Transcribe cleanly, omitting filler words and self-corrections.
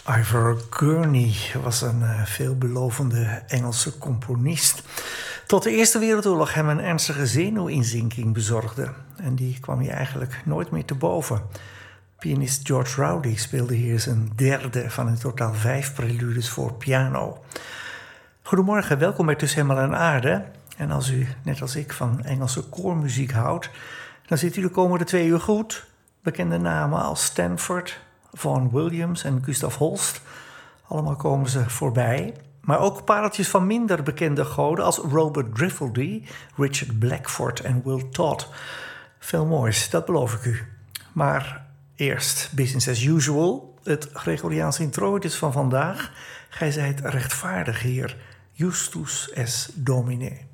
Ivor Gurney was een veelbelovende Engelse componist. Tot de Eerste Wereldoorlog hem een ernstige zenuwinzinking bezorgde. En die kwam hij eigenlijk nooit meer te boven. Pianist George Rowdy speelde hier zijn derde van in totaal 5 preludes voor piano. Goedemorgen, welkom bij Tussen Hemel en Aarde. En als u, net als ik, van Engelse koormuziek houdt, dan zit u de komende 2 uur goed. Bekende namen als Stanford, Vaughan Williams en Gustav Holst. Allemaal komen ze voorbij. Maar ook pareltjes van minder bekende goden als Robert Driffeldy, Richard Blackford en Will Todd. Veel moois, dat beloof ik u. Maar eerst business as usual. Het Gregoriaanse introitus van vandaag. Gij zijt rechtvaardig, Heer. Justus es Domine.